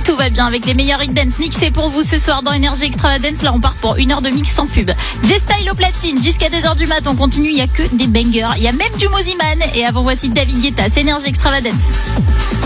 tout va bien avec les meilleurs hit dance mixés pour vous ce soir dans Energy Extravagance. Là, on part pour 1 heure de mix sans pub. G-Style au platine jusqu'à 2h du mat. On continue, il y a que des bangers. Il y a même du Moziman. Et avant, voici David Guetta, c'est Energy Extravagance.